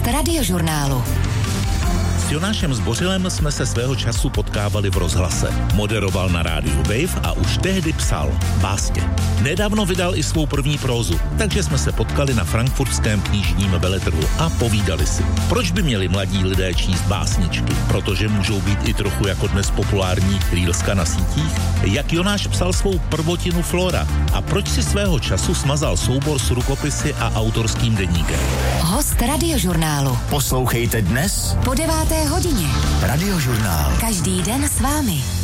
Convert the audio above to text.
Host Radiožurnálu. S Jonášem Zbořilem jsme se svého času potkávali v rozhlase. Moderoval na rádiu Wave a už tehdy psal básně. Nedávno vydal i svou první prózu, takže jsme se potkali na frankfurtském knižním veletrhu a povídali si. Proč by měli mladí lidé číst básničky? Protože můžou být i trochu jako dnes populární rýlska na sítích? Jak Jonáš psal svou prvotinu Flora? A proč si svého času smazal soubor s rukopisy a autorským deníkem? Host Radiožurnálu. Poslouchejte dnes Po 9. hodině. Radiožurnál. Každý den s vámi.